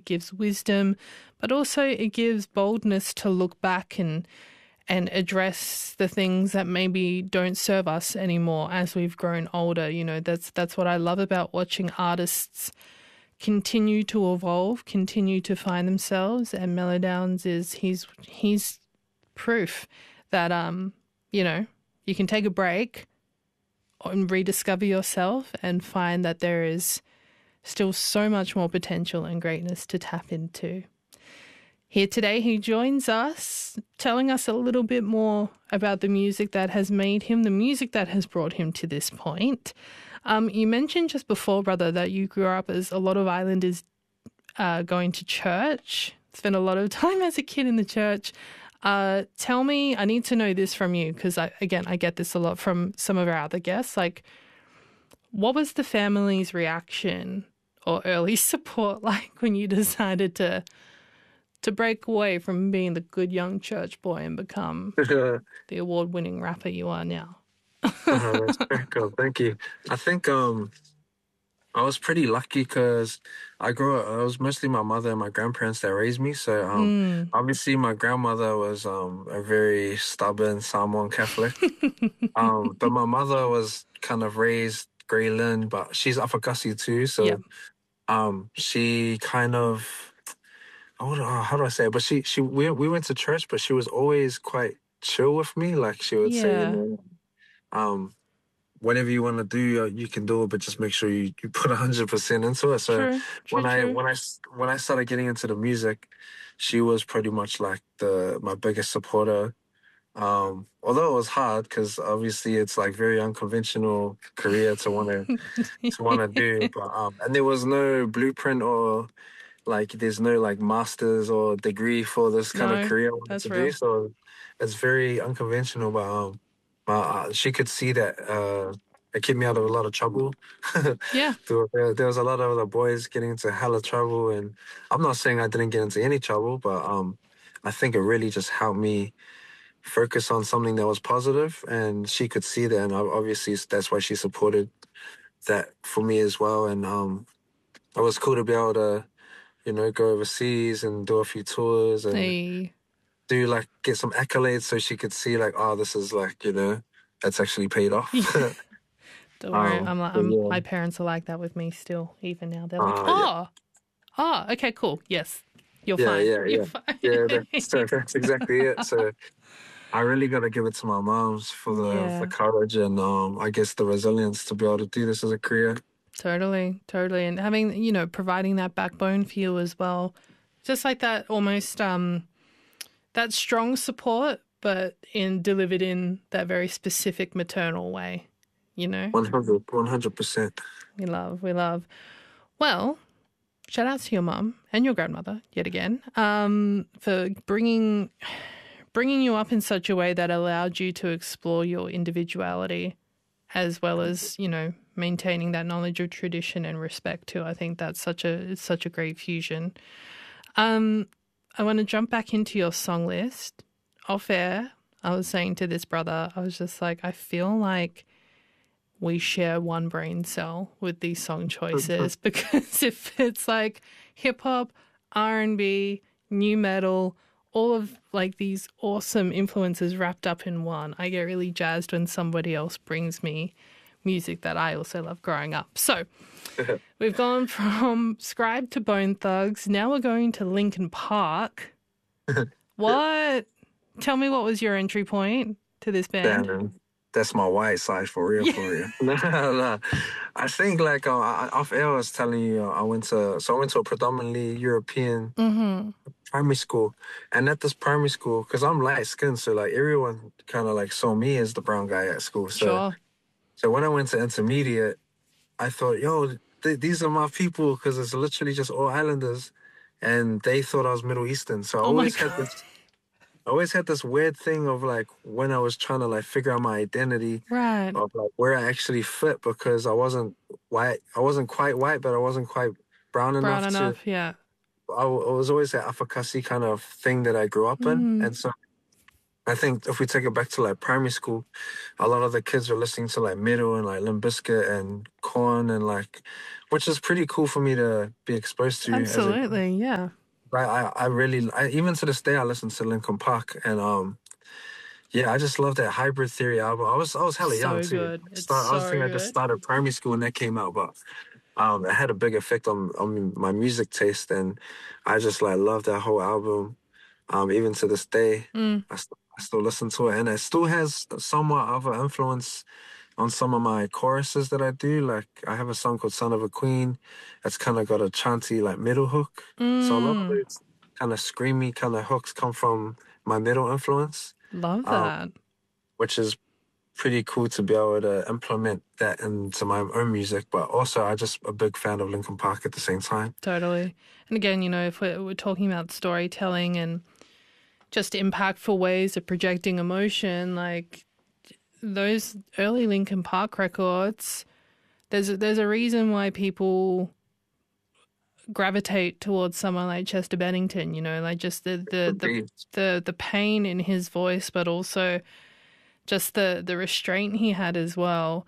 gives wisdom, but also it gives boldness to look back and address the things that maybe don't serve us anymore as we've grown older. You know, that's what I love about watching artists continue to evolve, continue to find themselves. And Melodowns he's proof that you know, you can take a break and rediscover yourself and find that there is still so much more potential and greatness to tap into. Here today, he joins us, telling us a little bit more about the music that has made him, the music that has brought him to this point. You mentioned just before, brother, that you grew up as a lot of islanders going to church, spent a lot of time as a kid in the church. Tell me, I need to know this from you because, I get this a lot from some of our other guests. Like, what was the family's reaction or early support like when you decided to break away from being the good young church boy and become the award-winning rapper you are now? That's very cool. Thank you. I think I was pretty lucky because it was mostly my mother and my grandparents that raised me. So obviously my grandmother was a very stubborn Samoan Catholic. But my mother was kind of raised Grey Lynn, but she's Afakasi too. So she kind of, how do I say it? But we went to church, but she was always quite chill with me. Like she would say, you know, whatever you want to do, you can do it, but just make sure you put 100% into it. So when I started getting into the music, she was pretty much like my biggest supporter. Although it was hard because obviously it's like very unconventional career to want to do, but and there was no blueprint or like there's no like masters or degree for this kind of career I wanted to do. So it's very unconventional, but she could see that it kept me out of a lot of trouble. Yeah. There was a lot of other boys getting into hella trouble, and I'm not saying I didn't get into any trouble, but I think it really just helped me focus on something that was positive, and she could see that, and obviously that's why she supported that for me as well. And it was cool to be able to, you know, go overseas and do a few tours and get some accolades so she could see like, oh, this is like, you know, that's actually paid off. Don't worry, my parents are like that with me still, even now. They're like, okay, cool, yes, you're fine. You're fine. That's exactly it. So I really got to give it to my moms for the courage and I guess the resilience to be able to do this as a career. Totally. And having, you know, providing that backbone for you as well. Just like that almost that strong support, but delivered in that very specific maternal way, you know? 100%. We love. Well, shout out to your mum and your grandmother yet again for bringing you up in such a way that allowed you to explore your individuality as well as, you know, maintaining that knowledge of tradition and respect too. I think that's such a great fusion. I want to jump back into your song list. Off air, I was saying to this brother, I was just like, I feel like we share one brain cell with these song choices because if it's like hip hop, R&B, new metal, all of like these awesome influences wrapped up in one, I get really jazzed when somebody else brings me music that I also love growing up. So we've gone from Scribe to Bone Thugs. Now we're going to Linkin Park. What? Tell me, what was your entry point to this band? Damn, that's my white side for real. No. I think like off air I was telling you I went to a predominantly European primary school, and at this primary school, because I'm light skinned, so like everyone kind of like saw me as the brown guy at school. So when I went to intermediate, I thought, yo, these are my people, because it's literally just all islanders, and they thought I was Middle Eastern. So I always had this weird thing of like when I was trying to like figure out my identity, right, of like where I actually fit, because I wasn't white. I wasn't quite white, but I wasn't quite brown enough. Yeah. I was always that Afakasi kind of thing that I grew up in, and so I think if we take it back to like primary school, a lot of the kids were listening to like Middle and like Limp Bizkit and Korn and like which is pretty cool for me to be exposed to as a Absolutely, yeah. I really even to this day I listen to Linkin Park and yeah, I just love that Hybrid Theory album. I was hella young So too. good. It's I was so thinking I just good. started primary school when that came out, but it had a big effect on my music taste, and I just like love that whole album. Even to this day, Mm. I still listen to it, and it still has somewhat of an influence on some of my choruses that I do. Like I have a song called "Son of a Queen," that's kind of got a chanty like middle hook. So a lot of Mm. those kind of screamy kind of hooks come from my middle influence, Love um, that. which is pretty cool to be able to implement that into my own music. But also, I just a big fan of Linkin Park at the same time. Totally. And again, if we're talking about storytelling and just impactful ways of projecting emotion, like those early Linkin Park records, there's a reason why people gravitate towards someone like Chester Bennington, like just Agreed. the pain in his voice, but also just the restraint he had as well.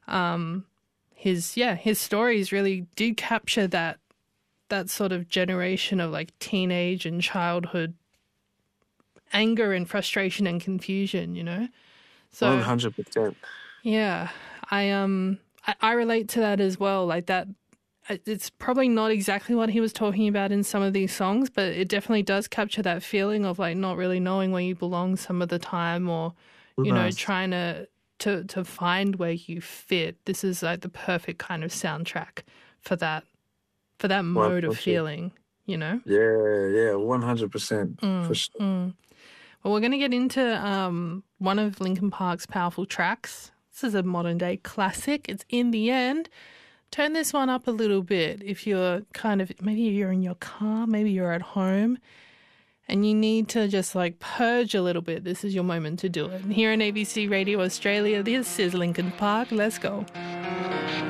His stories really did capture that sort of generation of like teenage and childhood anger and frustration and confusion. So 100%. yeah, I relate to that as well. Like that, it's probably not exactly what he was talking about in some of these songs, but it definitely does capture that feeling of like not really knowing where you belong some of the time, or Nice. trying to find where you fit. This is like the perfect kind of soundtrack for that mode of 100%. feeling. Yeah, yeah, 100% for Mm, sure. mm. Well, we're going to get into one of Linkin Park's powerful tracks. This is a modern day classic. It's In the End. Turn this one up a little bit if you're maybe you're in your car, maybe you're at home, and you need to just like purge a little bit. This is your moment to do it. And here on ABC Radio Australia, this is Linkin Park. Let's go.